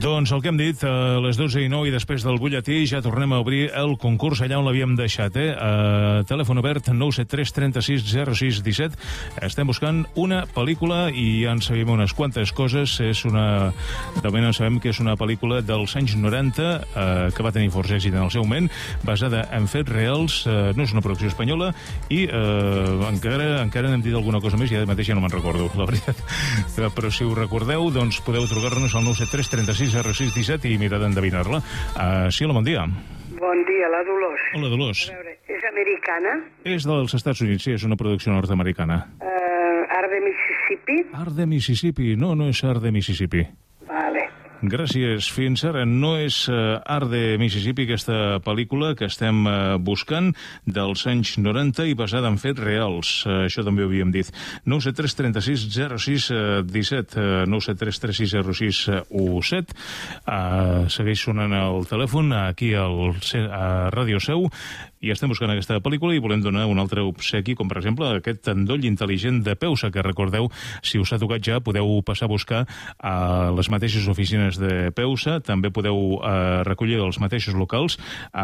Doncs el que hem dit, a les 12:09 i després del butlletí ja tornem a obrir el concurs allà on l'havíem deixat, telèfon obert 973 36 06 17. Estem buscant una pel·lícula i ja en sabem unes quantes coses. De moment en sabem que és una pel·lícula dels anys 90 que va tenir força èxit en el seu moment, basada en fets reals, no és una producció espanyola i encara n'hem dit alguna cosa més i ara mateix ja no me'n recordo, la veritat. Però si ho recordeu, doncs podeu trucar-nos al 973 36 06 17 i mirar d'endevinar-la. Sí, hola, bon dia. Bon dia, la Dolors. Hola, Dolors. A veure, és americana? És dels Estats Units, sí, és una producció nord-americana. Art de Mississippi? Art de Mississippi? No, no és Art de Mississippi. Vale. Gràcies. Fins ara no és Art de Mississippi, aquesta pel·lícula que estem buscant dels anys 90 i basada en fets reals. Això també ho havíem dit. 973 36 06 17 973 36 06 17. Segueix sonant el telèfon aquí a Ràdio Seu i estem buscant aquesta pel·lícula i volem donar un altre obsequi, com per exemple aquest endoll intel·ligent de Peusa, que recordeu, si us ha tocat ja, podeu passar a buscar a les mateixes oficines de Peusa, també podeu recollir els mateixos locals,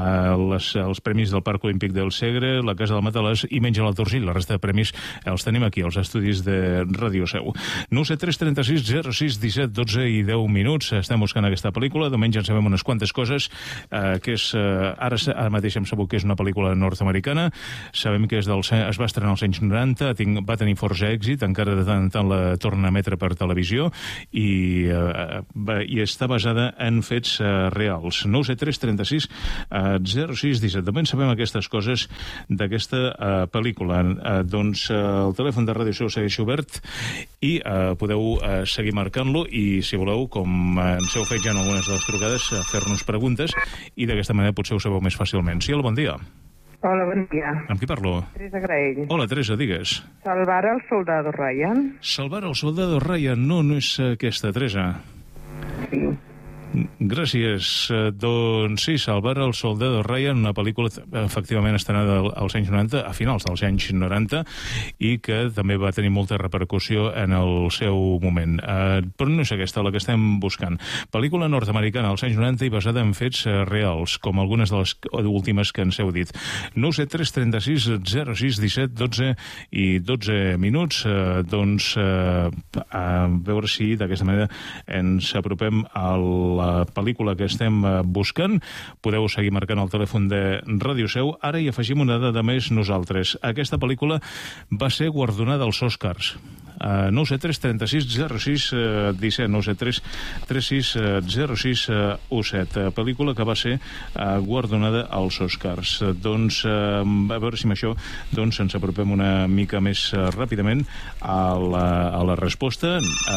els premis del Parc Olímpic del Segre, la Casa del Matalàs i Menja l'Alt Urgell. La resta de premis els tenim aquí, als estudis de Ràdio Seu. 973 36 06 17 12 i 10 minuts. Estem buscant aquesta pel·lícula. Diumenge en sabem unes quantes coses, que és, ara mateix hem sabut que és una pel·lícula nord-americana. Sabem que es va estrenar als anys 90, va tenir força èxit, encara de tant en tant la torna a emetre per televisió i està basada en fets reals. 973 36 06 17. També sabem aquestes coses d'aquesta pel·lícula. Doncs el telèfon de Ràdio Seu segueix obert i podeu seguir marcant-lo i, si voleu, com ens heu fet ja en algunes de les trucades, fer-nos preguntes i d'aquesta manera potser ho sabeu més fàcilment. Sí, hola, bon dia. Hola, bon dia. Amb qui parlo? Teresa Graell. Hola, Teresa, digues. Salvar el soldado Ryan? Salvar el soldado Ryan. No és aquesta, Teresa. Sí. Gràcies. Doncs sí, Salvar el soldado Ryan, una pel·lícula efectivament estrenada als anys 90, a finals dels anys 90, i que també va tenir molta repercussió en el seu moment. Però no és aquesta la que estem buscant. Pel·lícula nord-americana als anys 90 i basada en fets reals, com algunes de les últimes que ens heu dit. 973 36 06 17 12 i 12 minuts. Doncs a veure si d'aquesta manera ens apropem a la pel·lícula que estem buscant. Podeu seguir marcant el telèfon de Ràdio Seu. Ara hi afegim una dada més nosaltres. Aquesta pel·lícula va ser guardonada als Oscars. 973 36 06 17 973 36 06 17. Pel·lícula que va ser guardonada als Oscars. Doncs a veure si amb això ens apropem una mica més ràpidament a la resposta.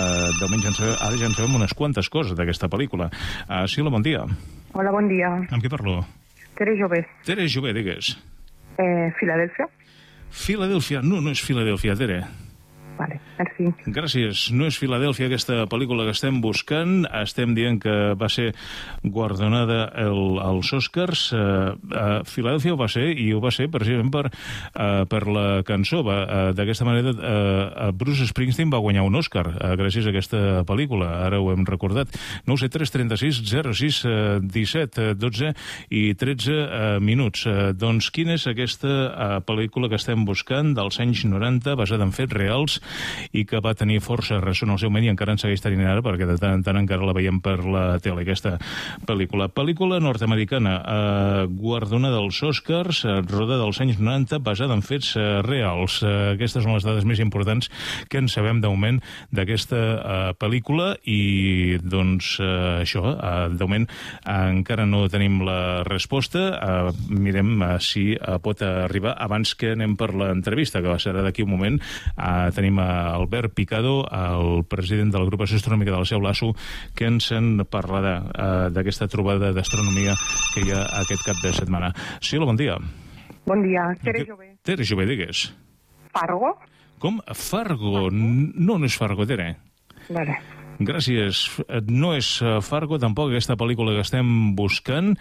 Ara ja en sabem unes quantes coses d'aquesta pel·lícula. Sí, hola, bon dia. Hola, bon dia. Amb qui parlo? Tere Jové. Tere Jové, digues. Filadèlfia? Filadèlfia. No és Filadèlfia, Tere. Vale, merci. Gràcies. No és Filadèlfia aquesta pel·lícula que estem buscant. Estem dient que va ser guardonada als Oscars. Filadèlfia ho va ser, i ho va ser precisament per la cançó. D'aquesta manera, Bruce Springsteen va guanyar un Oscar gràcies a aquesta pel·lícula. Ara ho hem recordat. 973 36 06 17 12 i 13 minuts. Doncs quina és aquesta pel·lícula que estem buscant dels anys 90, basada en fets reals, i que va tenir força ressò en el seu moment i encara en segueix tenint ara, perquè de tant en tant encara la veiem per la tele, aquesta pel·lícula. Pel·lícula nord-americana, guardonada dels Oscars, rodada dels anys 90, basada en fets reals. Aquestes són les dades més importants que en sabem de moment d'aquesta pel·lícula i, doncs, això, de moment encara no tenim la resposta. Mirem si pot arribar abans que anem per l'entrevista, que serà d'aquí un moment. Tenim a Albert Picado, el president de l'Agrupació Astronòmica de la Seu Lasso, que ens en parlarà d'aquesta trobada d'astronomia que hi ha aquest cap de setmana. Sí, hola, bon dia. Bon dia, Tere Jové. Tere Jové, digues. Fargo? Com? Fargo? No és Fargo, Tere. Vale. Gràcies. No és Fargo, tampoc, aquesta pel·lícula que estem buscant.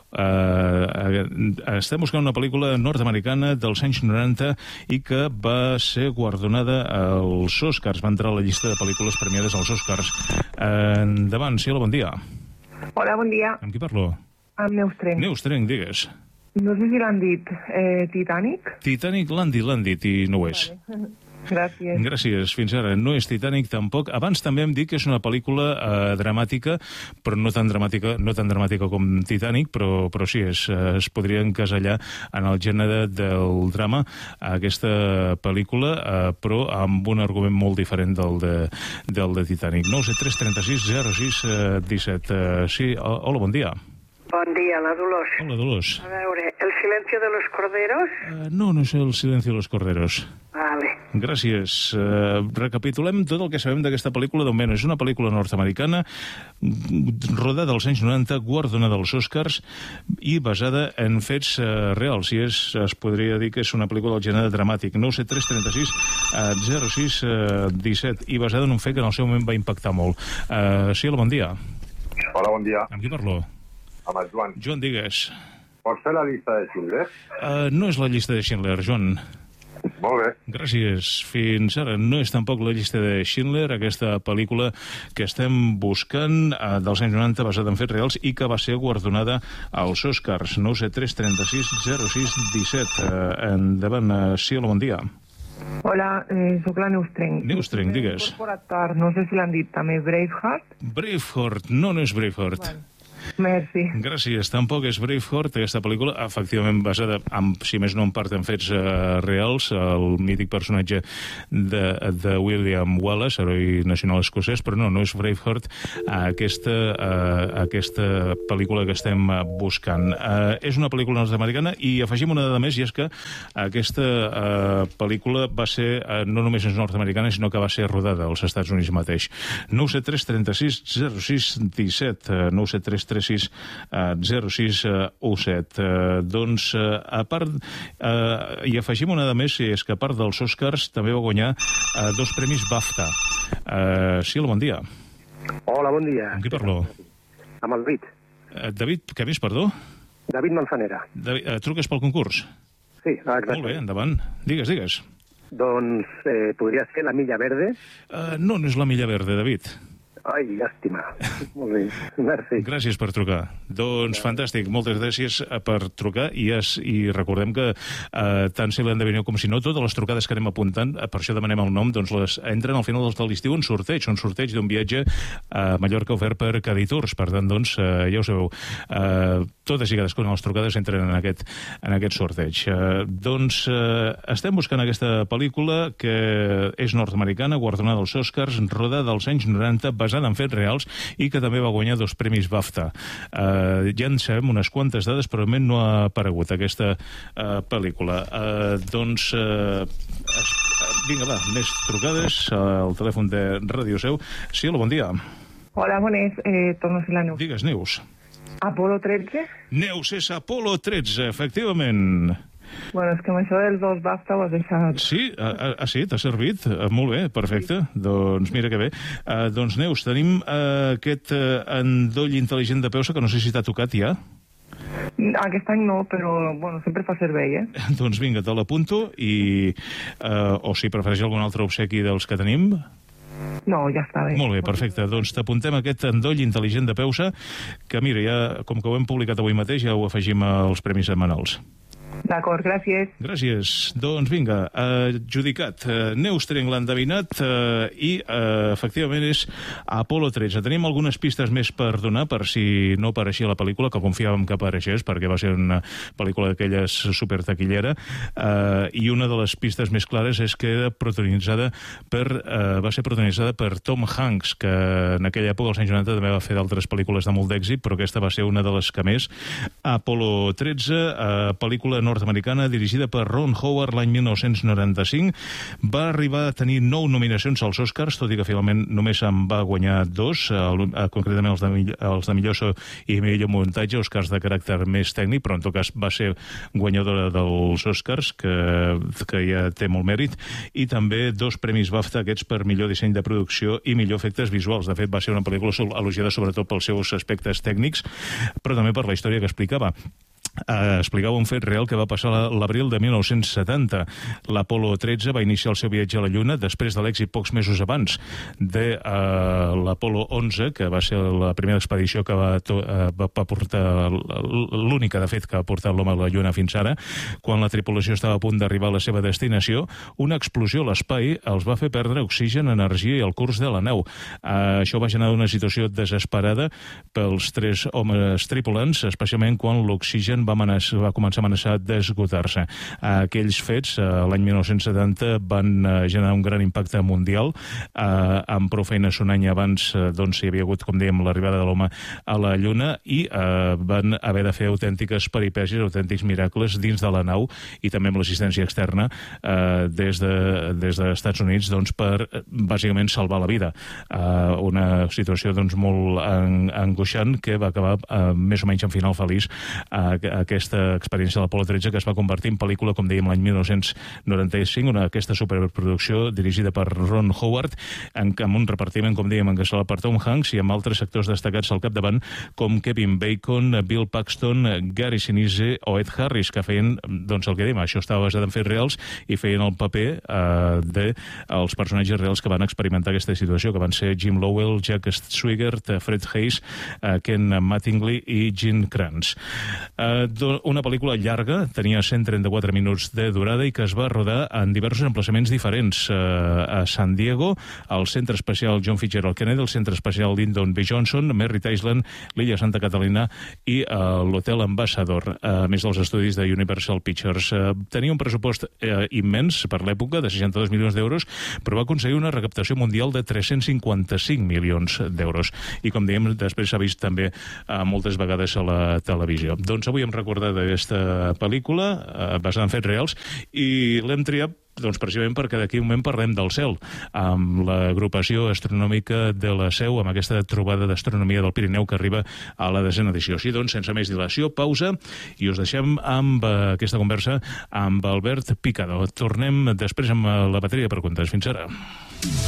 Estem buscant una pel·lícula nord-americana dels anys 90 i que va ser guardonada als Oscars. Va entrar a la llista de pel·lícules premiades als Oscars. Endavant, sí, hola, bon dia. Hola, bon dia. Amb qui parlo? Amb Neus Trenc. Neus Trenc, digues. No sé si l'han dit Titanic. Titanic l'han dit i no ho és. Gràcies. Gràcies, fins ara. No és Titanic tampoc. Abans també hem dit que és una pel·lícula dramàtica, però no tan dramàtica com Titanic, però sí, es podria encasellar en el gènere del drama aquesta pel·lícula, però amb un argument molt diferent del de Titanic. 973 36 06 17. Sí, hola, bon dia. Bon dia, la Dolors. Hola, Dolors. A veure, El silencio de los corderos? No és El silencio de los corderos. Vale. Gràcies. Recapitulem tot el que sabem d'aquesta pel·lícula. D'on és una pel·lícula nord-americana rodada als anys 90, guardonada als Oscars i basada en fets reals. I es podria dir que és una pel·lícula del gènere dramàtic. 973 36 06 17 i basada en un fet que en el seu moment va impactar molt. Sí, hola, bon dia. Hola, bon dia. Amb qui parlo? Amb el Joan. Joan, digues. Pots fer la llista de Schindler? No és la llista de Schindler, Joan. Molt bé. Gràcies. Fins ara no és tampoc la llista de Schindler, aquesta pel·lícula que estem buscant dels anys 90 basada en fets reals i que va ser guardonada als Oscars. 973 36 06 17. Endavant. Sí, hola, bon dia. Hola, soc la Neus Trenc. Neus Trenc, digues. No sé si l'han dit també Braveheart. Braveheart. No és Braveheart. Vale. Merci. Gràcies. Tampoc és Braveheart, aquesta pel·lícula, efectivament basada, si més no en part, en fets reals, el mític personatge de William Wallace, heroi nacional escocès, però no és Braveheart aquesta pel·lícula que estem buscant. És una pel·lícula nord-americana i afegim una dada més, i és que aquesta pel·lícula va ser, no només és nord-americana, sinó que va ser rodada als Estats Units mateix. 973 36 06 17 973 36 06 17. Doncs, a part, i afegim una de més, és que a part dels Oscars també va guanyar 2 premis BAFTA. Sí, bon dia. Hola, bon dia. Amb qui parlo? Amb el David. David, què més, perdó? David Manzanera. Truques pel concurs? Sí, exacte. Molt bé, endavant. Digues. Doncs podria ser La Milla Verde. No és La Milla Verde, David. Ai, llàstima. Molt bé, merci. Gràcies per trucar. Doncs fantàstic, moltes gràcies per trucar i recordem que tant si l'endevineu com si no, totes les trucades que anem apuntant, per això demanem el nom, doncs les entren al final de l'estiu un sorteig d'un viatge a Mallorca ofert per Caditours. Per tant, doncs, ja ho sabeu, totes i cadascuna de les trucades entren en aquest sorteig. Doncs estem buscant aquesta pel·lícula que és nord-americana, guardonada als Oscars, rodada als anys 90, basada en fets reals i que també va guanyar 2 premis BAFTA. Ja en sabem unes quantes dades, però almenys no ha aparegut aquesta pel·lícula. Doncs vinga, va, més trucades al telèfon de Ràdio Seu. Sí, hola, bon dia. Hola, bones. Torno a ser la Neus. Digues, Neus. Apolo 13? Neus, és Apolo 13, efectivament. Bueno, és que amb això dels 2 BAFTA ho has deixat. Sí? Sí, t'ha servit? Molt bé, perfecte. Doncs mira que bé. Doncs, Neus, tenim aquest endoll intel·ligent de Peusa, que no sé si t'ha tocat ja. Aquest any no, però bueno, sempre fa servei, Doncs vinga, te l'apunto i... o si prefereix algun altre obsequi dels que tenim... No, ja està bé. Molt bé, perfecte. Doncs t'apuntem aquest endoll intel·ligent de Peusa, que mira, ja, com que ho hem publicat avui mateix, ja ho afegim als premis setmanals. D'acord, gràcies. Gràcies. Doncs vinga, adjudicat. Neus Trenc l'ha endevinat i efectivament és Apolo 13. Tenim algunes pistes més per donar, per si no apareixia la pel·lícula, que confiàvem que apareixés, perquè va ser una pel·lícula d'aquelles supertaquillera, i una de les pistes més clares és que va ser protagonitzada per Tom Hanks, que en aquella època, als anys 90, també va fer d'altres pel·lícules de molt d'èxit, però aquesta va ser una de les que més. Apolo 13, pel·lícula nord-americana dirigida per Ron Howard l'any 1995. Va arribar a tenir 9 nominacions als Oscars, tot i que finalment només en va guanyar 2, concretament els de millor so i millor muntatge, Oscars de caràcter més tècnic, però en tot cas va ser guanyadora dels Oscars, que ja té molt mèrit, i també 2 premis BAFTA, aquests per millor disseny de producció i millor efectes visuals. De fet, va ser una pel·lícula elogiada sobretot pels seus aspectes tècnics, però també per la història que explicava. explicava un fet real que va passar l'abril de 1970. L'Apolo 13 va iniciar el seu viatge a la Lluna després de l'èxit pocs mesos abans de l'Apolo 11, que va ser la primera expedició que va portar, l'única, de fet, que va portar l'home a la Lluna fins ara. Quan la tripulació estava a punt d'arribar a la seva destinació, una explosió a l'espai els va fer perdre oxigen, energia i el curs de la nau. Això va generar una situació desesperada pels 3 homes tripulants, especialment quan l'oxigen va començar a amenaçar d'esgotar-se. Aquells fets, l'any 1970, van generar un gran impacte mundial. Amb prou feines un any abans hi havia hagut, com dèiem, l'arribada de l'home a la Lluna i van haver de fer autèntiques peripècies, autèntics miracles dins de la nau i també amb l'assistència externa des dels Estats Units per, bàsicament, salvar la vida. Una situació molt angoixant que va acabar més o menys en final feliç aquesta experiència de l'Apolo 13, que es va convertir en pel·lícula, com dèiem, l'any 1995, aquesta superproducció dirigida per Ron Howard, amb un repartiment, com dèiem, encapçalat per Tom Hanks i amb altres actors destacats al capdavant, com Kevin Bacon, Bill Paxton, Gary Sinise o Ed Harris, que feien, el que dèiem, això estava basat en fets reals, i feien el paper dels personatges reals que van experimentar aquesta situació, que van ser Jim Lowell, Jack Swigert, Fred Hayes, Ken Mattingly i Gene Kranz. Una pel·lícula llarga, tenia 134 minuts de durada i que es va rodar en diversos emplaçaments diferents. A San Diego, al Centre Espacial John Fitzgerald Kennedy, el Centre Espacial Lyndon B. Johnson, Merritt Island, l'illa Santa Catalina i l'Hotel Ambassador, a més dels estudis de Universal Pictures. Tenia un pressupost immens per l'època, de 62 milions d'euros, però va aconseguir una recaptació mundial de 355 milions d'euros. I, com dèiem, després s'ha vist també moltes vegades a la televisió. Doncs avui hem recordat aquesta pel·lícula basada en fets reals i l'hem triat precisament perquè d'aquí un moment parlem del cel, amb l'agrupació astronòmica de la Seu, amb aquesta trobada d'astronomia del Pirineu que arriba a la 10ª edició. Així doncs, sense més dilació, pausa, i us deixem amb aquesta conversa amb Albert Picado. Tornem després amb la bateria de preguntes. Fins ara.